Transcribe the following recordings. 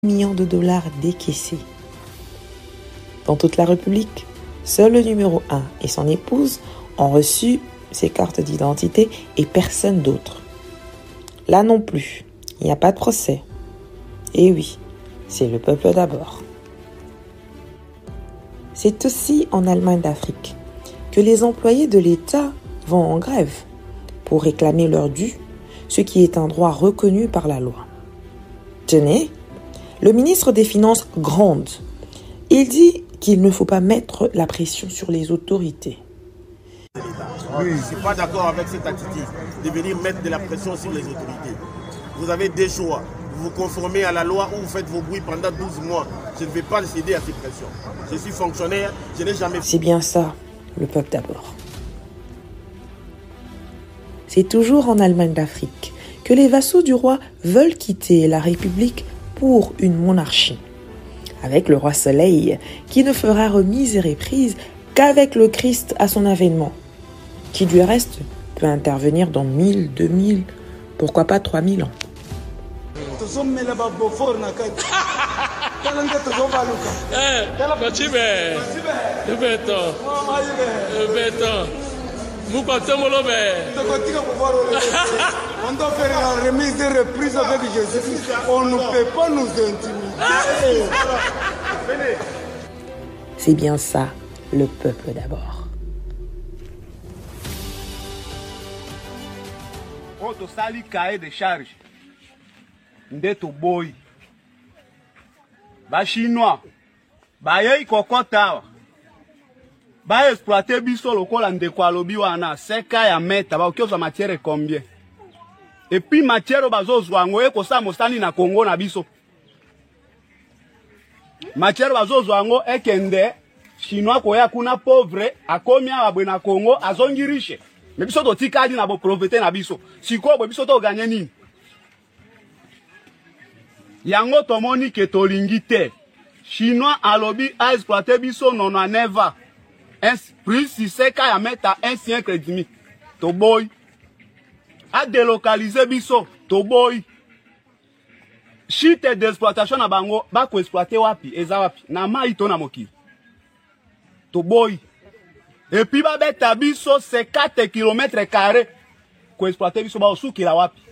millions de dollars décaissés. Dans toute la République, seul le numéro 1 et son épouse ont reçu ces cartes d'identité et personne d'autre. Là non plus, il n'y a pas de procès. Et oui, c'est le peuple d'abord. C'est aussi en Allemagne d'Afrique que les employés de l'État vont en grève pour réclamer leur dû, ce qui est un droit reconnu par la loi. Tenez, le ministre des Finances gronde. Il dit qu'il ne faut pas mettre la pression sur les autorités. Oui, je ne suis pas d'accord avec cette attitude de venir mettre de la pression sur les autorités. Vous avez des choix. Vous vous conformez à la loi ou vous faites vos bruits pendant 12 mois. Je ne vais pas céder à ces pressions. Je suis fonctionnaire, je n'ai jamais... C'est bien ça, le peuple d'abord. C'est toujours en Allemagne d'Afrique que les vassaux du roi veulent quitter la République pour une monarchie, avec le roi Soleil qui ne fera remise et reprise qu'avec le Christ à son avènement, qui du reste peut intervenir dans 1000, 2000, pourquoi pas 3000 ans. On doit faire la remise de reprise avec Jésus. On ne peut pas nous intimider. C'est bien ça, le peuple d'abord. Quand sali cahier de charge, ndeto boy. Ba chinois, ba yei kokota. Ba exploiter biso lokola ndeko alobi wana seka ya meta ba okioza matière combien. Et puis matière bazozwa ngo ekosa mosani na Congo na biso. Matière bazozwa ngo ekende chinois koya kuna pauvre akomi abwe na Congo azongi riche. Mais biso to tikadi na bo profiter na biso. Siko bo biso to gagner nini? Yango tomoni ke tolingi te. Chinois alobi a exploiter biso nona neva. Plus si c'est qu'à mettre un siècle et demi. To boy. A délocaliser biso. To boy. Chite d'exploitation na bango. Ba ko exploiter wapi. Eza wapi. Na ma ito na mokili. To boy. Et puis ba beta biso 4 km². Ko exploiter biso ba osuki la wapi.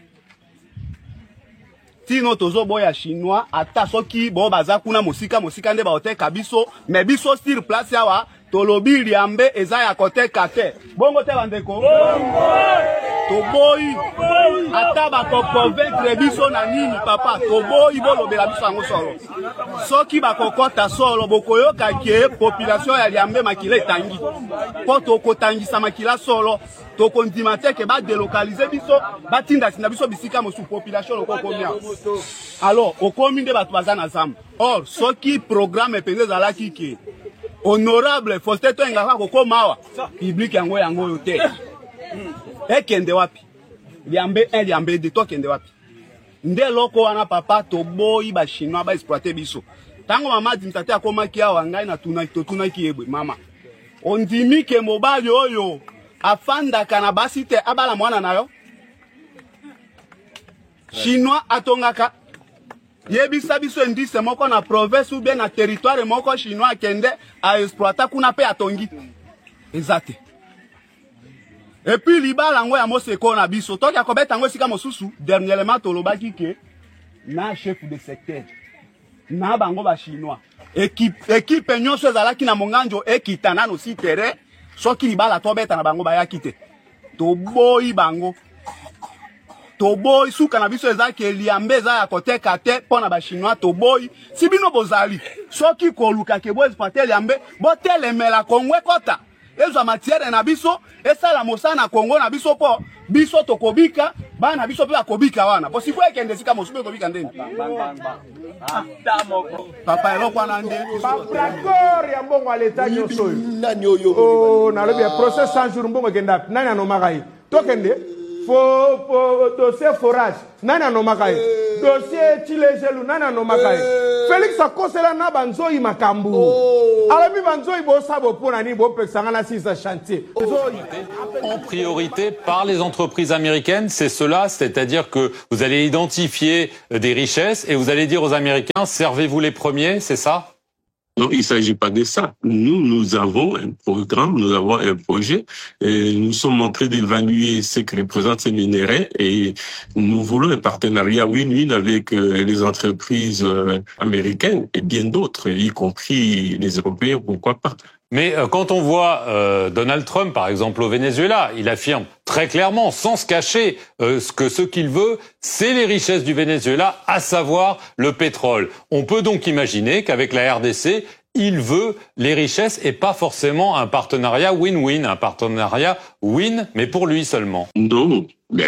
Tino tozo boya chinois. Ata soki bo baza kuna mosika nde ba oteka biso. Mais biso sur place yawa. Tolobi liambe eza ya kote kate. Bongo te bandeko. Toboyi. Ata ba ko convaincre biso na nini papa. Toboyi bolobela biso yango solo. Soki ba kokota solo bokoyoka ke population ya liambe makila etangi. Po tokotangisa makila solo. Tokondima te ke ba délocaliser biso. Ba tinda sina biso bisika mosu population lokokomia. Alors, okomi nde batu baza na zamba. Or, soki programme epende zalaki ke honorable Faustin Toengaka kokomawa public yango yote ekende wapi liambe 1 liambe 2 to kende wapi nde loko wana papa to boyi ba chinois ba exploiter biso tango mama dimtate akomaki awa ngai na tuna ki ebwe mama ondimi ke mobali oyo afanda kana basite abala mwana nayo chinois atongaka yebisa biso indice moko na province ou bien na territoire moko chinois kende a exploiter kuna pe atongi exact. Et puis libala ngo ya moseko na biso toki akobeta ngo sika mosusu dernièrement tolobaki ke na chef de secteur na bango ba chinois équipe nyonso ezalaki na monganjo ekitana no si terrain soki libala tobeta na bango bayaki te to boyi bango Toboy suka na biso ezaki liambe za ya koteka te pona ba chinois toboy sibino bozali soki koluka ke bo exploiter liambe bo telemela Kongo kota ezo matière na biso esala mosana Kongo na biso po biso tokobika bana biso pe akobika wana po siko ekende sika mosube kobika ndeni papa eloko na nde d'accord ya mbongo à l'état nyoso nani oyo oh na lobi procès 100 jours mbongo kenda nani anomakai tokende dossier forage nana no makai dossier chilejelu nana no makai Félix akosela na banzoi makambu. Alabi banzoi bo sabo pona ni bo pesanga na sisa chantier. En priorité par les entreprises américaines, c'est cela, c'est-à-dire que vous allez identifier des richesses et vous allez dire aux Américains, servez-vous les premiers, c'est ça? Non, il ne s'agit pas de ça. Nous avons un programme, nous avons un projet, et nous sommes en train d'évaluer ce que représentent ces minéraux et nous voulons un partenariat win-win avec les entreprises américaines et bien d'autres, y compris les Européens, pourquoi pas. Mais quand on voit Donald Trump, par exemple, au Venezuela, il affirme très clairement, sans se cacher, que ce qu'il veut, c'est les richesses du Venezuela, à savoir le pétrole. On peut donc imaginer qu'avec la RDC, il veut les richesses et pas forcément un partenariat win-win, un partenariat win, mais pour lui seulement. Non.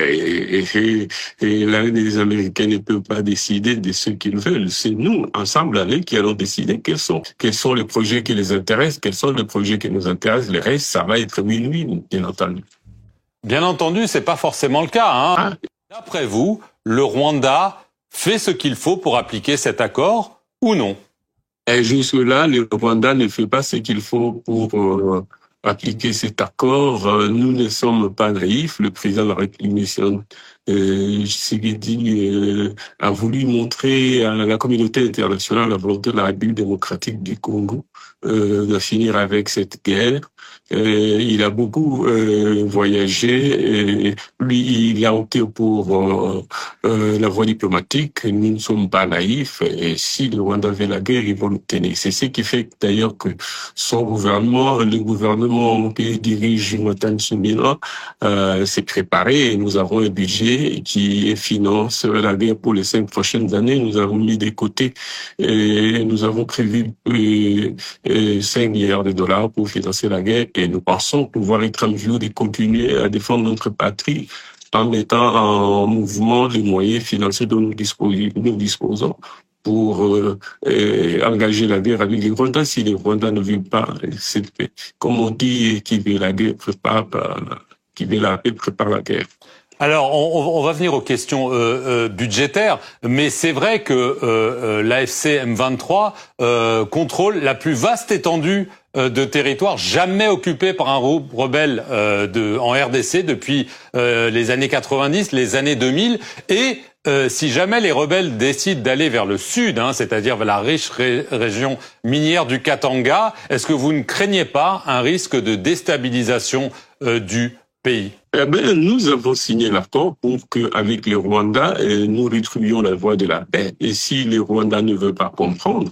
Les Américains ne peuvent pas décider de ce qu'ils veulent. C'est nous, ensemble, qui allons décider quels sont les projets qui les intéressent, quels sont les projets qui nous intéressent. Le reste, ça va être win-win, bien entendu. Bien entendu, c'est pas forcément le cas, hein. D'après vous, le Rwanda fait ce qu'il faut pour appliquer cet accord ou non? Et jusque-là, le Rwanda ne fait pas ce qu'il faut pour appliquer cet accord. Nous ne sommes pas naïfs. Le président de la République, Tshisekedi, a voulu montrer à la communauté internationale la volonté de la République démocratique du Congo de finir avec cette guerre. Il a beaucoup voyagé. Lui, il a opté pour la voie diplomatique. Nous ne sommes pas naïfs. Et si le Rwanda veut la guerre, ils vont l'obtenir. C'est ce qui fait d'ailleurs que son gouvernement, le gouvernement qui dirige Jonathan Tsumila, s'est préparé. Et nous avons un budget qui finance la guerre pour les 5 prochaines années. Nous avons mis de côté et nous avons prévu 5 milliards de dollars pour financer la guerre. Et nous pensons pouvoir être en mesure de continuer à défendre notre patrie en mettant en mouvement les moyens financiers dont nous disposons pour engager la guerre avec les Rwandais. Si les Rwandais ne veulent pas cette paix, comme on dit, qui veut la guerre prépare la paix prépare la guerre. Alors, on va venir aux questions budgétaires, mais c'est vrai que l'AFC M23 contrôle la plus vaste étendue de territoire jamais occupé par un groupe rebelle en RDC depuis les années 90, les années 2000, et si jamais les rebelles décident d'aller vers le sud, c'est-à-dire vers la riche région minière du Katanga, est-ce que vous ne craignez pas un risque de déstabilisation du pays? Nous avons signé l'accord pour qu'avec les Rwandais, nous retrouvions la voie de la paix. Et si les Rwandais ne veulent pas comprendre,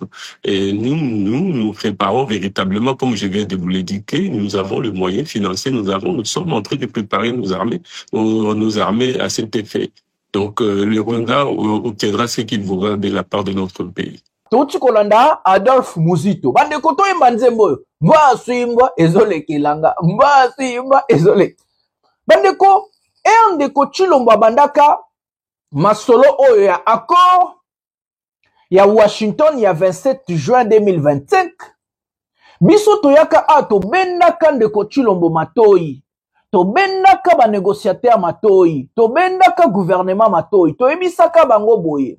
nous préparons véritablement, comme je viens de vous l'indiquer, nous avons le moyen financier, nous sommes en train de préparer nos armées à cet effet. Donc, le Rwanda obtiendra ce qu'il voudra de la part de notre pays. Touti kolanda Adolphe Muzito. Bande koto imbanzembo. Mba suimba ezole kilanga. Mba suimba ezole. Bandeko, ndeko Chilombo bandaka masolo oyo ya accord ya Washington ya 27 juin 2025. Biso toyaka to bendaka ndeko Chilombo matoi. To bendaka ba négociateur matoi. To bendaka gouvernement matoi. To ebisaka bango boye.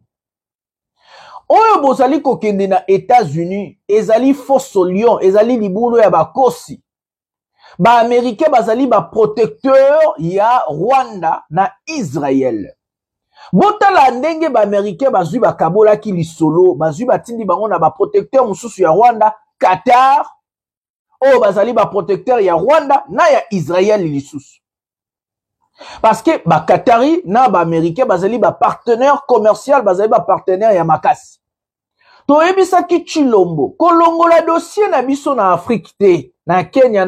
Oyo bozali kokende na États-Unis, ezali fausse lion, ezali libulu ya bakosi. Ba Américain bazali ba protecteur ya Rwanda na Israël. Botala ndenge ba Américain bazui ba kabola ki lisolo, bazui ba tindi bango na ba protecteur mususu ya Rwanda, Qatar. O bazali ba protecteur ya Rwanda na ya Israël lisusu. Parce que ba Qatari na ba Américain bazali ba partenaire commercial, bazali ba partenaire ya makasi. To ebisaki Chilombo, kolongola dossier na biso na Afrique te, na Kenya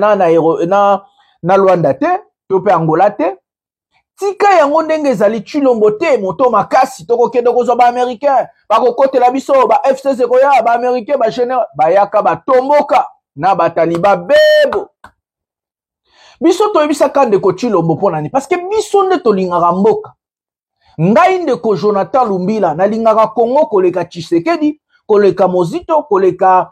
na Luanda te, to pe Angola te. Tika yango ndenge ezali Chilombo te, moto makasi toko kende kozwa ba Américain, ba kokotela biso ba FCC koya ba Américain ba général, ba yaka ba tomboka na ba taliba bebo. Biso to ebisaka ndeko Chilombo pona ni parce que biso nde to lingaka mboka. Ngai ndeko Jonathan Lumbila na lingaka Congo koleka Tshisekedi, koleka Mozito, koleka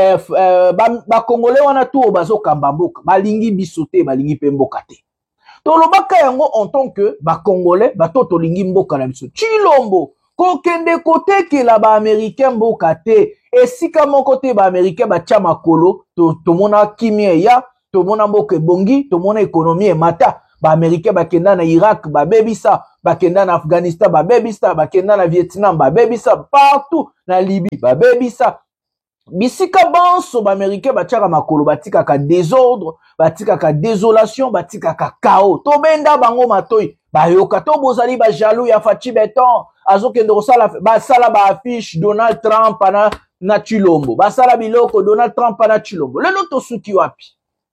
ba Congolais wana tu bazo kamba mboka, balingi biso te, balingi pe mboka te. To lobaka yango en tant que ba Congolais, ba to lingi mboka na biso. Chilombo kokende kote ke la ba américain mboka te esika moko te ba américain ba tia makolo to mona kimia ya to mona mboka bongi to mona économie mata ba américain ba kenda na Irak ba bebisa ba kenda na Afghanistan ba bebisa ba kenda na Vietnam ba bebisa partout na Libye ba bebisa bisika banso ba américain ba tia makolo batika ka désordre batika ka désolation batika ka chaos to benda bango matoi bayoka to bozali ba jaloux ya Fachi Beton azokende kosala basala ba affiche Donald Trump na Chilombo basala biloko Donald Trump na Chilombo lelo to suki wapi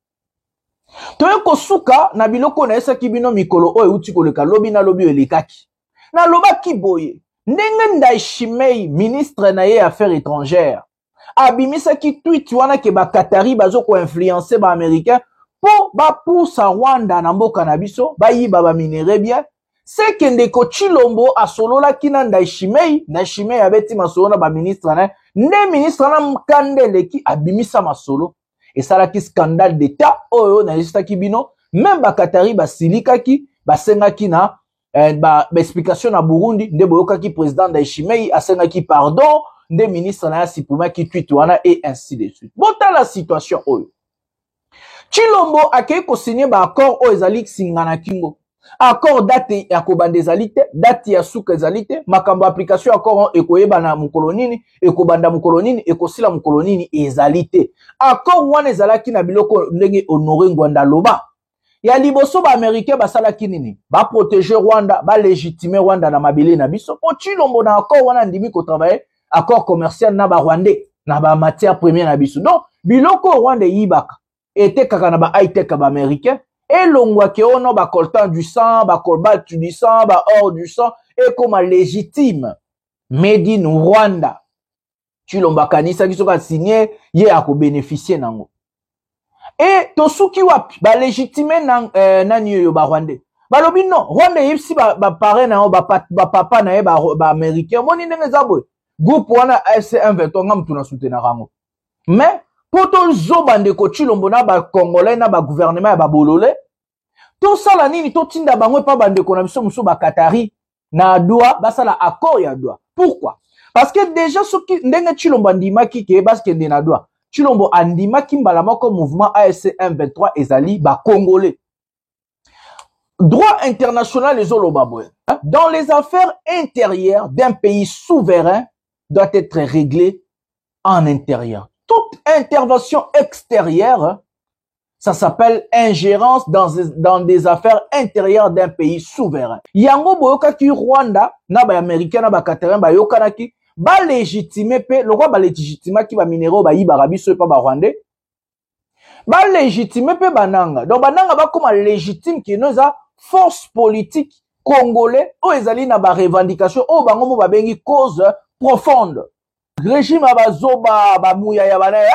toyo kosuka na biloko na esaki bino mikolo oyo uti koleka lobi na lobi elekaki na lobaki boye ndenge Ndayishimiye ministre na ye affaires étrangères abimisaki tweet wana ke ba Qatari bazoko influencer ba américain po ba poussa Rwanda na mboka na biso ba yiba ba minere bien c'est que ndeko Chilombo asolola kina Ndayishimiye abeti masolo na ba ministre na ne ministre na mkandeleki abimisa masolo esalaki scandale d'état oyo na yistaki bino même ba Qatari basilikaki basengaki na ba explication na Burundi nde boyokaki président Ndayishimiye asengaki pardon nde ministre na asipumaki tweet wana et ainsi de suite bota la situation oyo Chilombo akei ko signer ba accord oyo ezali singana kingo accord date ya kobanda ezali te date ya suka ezali te makambo application accord ekoyeba na mukolonini ekobanda mukolonini ekosila mukolonini ezali te accord wana ezalaki na biloko ndenge Honoré Ngwanda loba ya liboso ba américain basalaki nini ba protéger Rwanda ba légitimer Rwanda na mabele na biso po Chilombo na accord wana ndimi ko travailler accord commercial na ba Rwandais na ba matière première na biso donc biloko Rwanda yibaka était kaka na ba high tech ba américain et longwa ke ono ba coltan du sang ba cobalt du sang ba or du sang et comme légitime made in Rwanda Chilombo kanisa kisoka signé ye ako bénéficier nango et tosuki wapi ba légitimer na niyo ba Rwandais balobi non Rwanda yipsi ba parrain na ba papa na ye ba américain moni ndenge zabwe groupe wana AFC M23 ngam tuna soutenir rango mais poto zoba ndeko Chilombo na ba congolais na ba gouvernement ya ba bolole to sala nini to tinda bango pa bandeko na biso muso ba Qatari na Doha basala accord ya Doha pourquoi parce que déjà soki ndenge Chilombo andimaki ke baskende na Doha Chilombo andimaki mbala moko mouvement AFC M23 ezali ba congolais droit international ezoloba boye dans les affaires intérieures d'un pays souverain doit être réglé en intérieur. Toute intervention extérieure, ça s'appelle ingérence dans des affaires intérieures d'un pays souverain. Yango boyoka ki Rwanda, na ba américain na ba Qatarin ba yoka ki ba légitimer pe le roi ba légitimer ki ba minéraux ba yiba rabiso pa ba Rwandais. Ba légitimer pe bananga. Donc bananga ba comme légitime ki noza force politique congolais o ezali na ba revendication o bango mo ba bengi cause profonde. Régime abazoba ba mouya ya bana.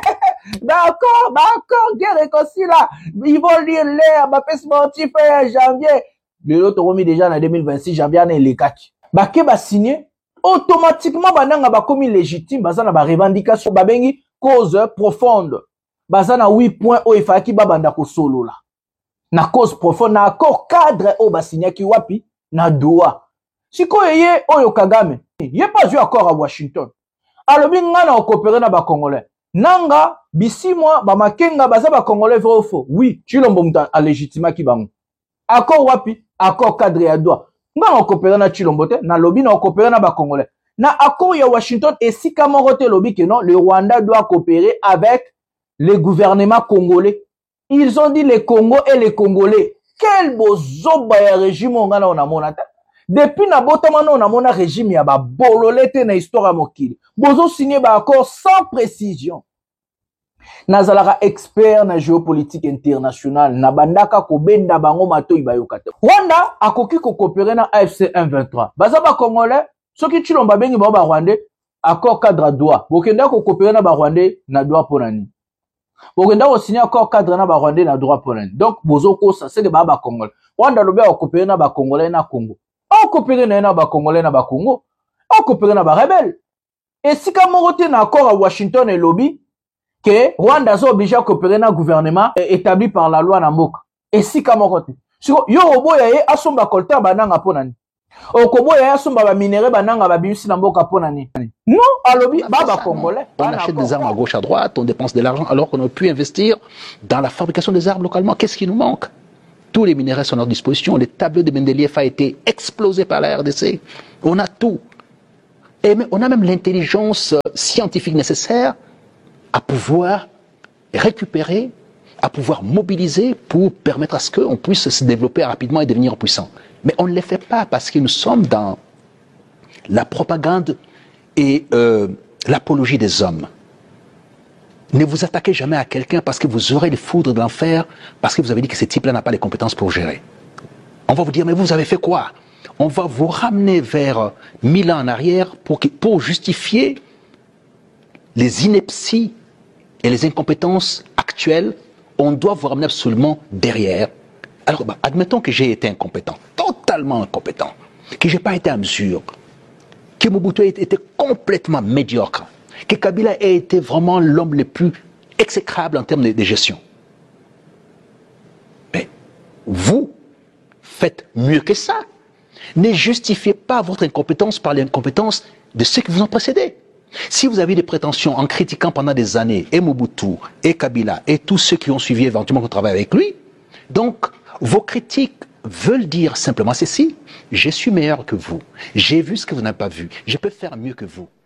D'accord, guerre réconcile là. Ils vont lire l'air, ba pes sportif janvier. Le l'autre remis déjà en 2026 janvier na les kaki. Ba ke ba signé automatiquement bananga ba komi légitime bazana ba revendication ba bengi cause profonde. Bazana 8 points o ifaki ba banda ko solo là. Na cause profonde na accord cadre o ba signé ki wapi na Doha. Siko yeye oyo Kagame. Yé pas eu accord à Washington. Alobi ngana okopere na ba congolais. Nanga bisi moi ba makenga baza ba congolais vrai ou faux. Oui, Chilombo muta a légitima ki bango. Accord wapi? Accord cadre ya Doha. Ngana okopere na Chilombo te na lobi na okopere na ba congolais. Na accord ya Washington et si kamorote lobi que non, le Rwanda doit coopérer avec les gouvernements congolais. Ils ont dit les Congos et les Congolais. Quel beau zoba ya régime ngana on a monata. Depuis na botamano na mona régime ya ba bololete na histoire mokili. Bozo signé ba accord sans précision. Nazalara expert na géopolitique internationale na bandaka ko benda bango matoi bayokate. Rwanda akoki ko coopérer na AFC M23. Baza ba congolais soki Chilombo bengi ba Rwandais accord cadre Doha. Bokenda ko coopérer na ba Rwandais na Doha ponani. Bokenda ko signer accord cadre na ba Rwandais na Doha ponani. Donc bozo ko ça c'est de ba congolais. Rwanda lobe ko coopérer na ba congolais na Congo. On coopérer na ba congolais na ba Congo. On coopérer na ba rebelle. Et si comme on na accord à Washington et lobby que Rwanda est obligé à coopérer na gouvernement établi par la loi na mboka. Et si comme on yo oboya ye asomba kolta bananga ponani. Okoboya somba ba minéraux bananga ba bimisi na mboka pona ni. Non, alobi baba congolais. On achète des armes à gauche à droite, on dépense de l'argent alors qu'on aurait pu investir dans la fabrication des armes localement. Qu'est-ce qui nous manque? Tous les minéraux sont à notre disposition. Le tableau de Mendeleïev a été explosé par la RDC. On a tout. Et on a même l'intelligence scientifique nécessaire à pouvoir récupérer, à pouvoir mobiliser pour permettre à ce qu'on puisse se développer rapidement et devenir puissant. Mais on ne le fait pas parce que nous sommes dans la propagande et l'apologie des hommes. Ne vous attaquez jamais à quelqu'un parce que vous aurez les foudres de l'enfer, parce que vous avez dit que ce type-là n'a pas les compétences pour gérer. On va vous dire, mais vous avez fait quoi? On va vous ramener vers 1000 ans en arrière pour justifier les inepties et les incompétences actuelles. On doit vous ramener absolument derrière. Alors, admettons que j'ai été incompétent, totalement incompétent, que je n'ai pas été à mesure, que Mobutu ait été complètement médiocre, que Kabila ait été vraiment l'homme le plus exécrable en termes de gestion. Mais vous faites mieux que ça. Ne justifiez pas votre incompétence par l'incompétence de ceux qui vous ont précédé. Si vous avez des prétentions en critiquant pendant des années et Mobutu, et Kabila, et tous ceux qui ont suivi éventuellement qu'on travaille avec lui, donc vos critiques veulent dire simplement ceci: je suis meilleur que vous, j'ai vu ce que vous n'avez pas vu, je peux faire mieux que vous.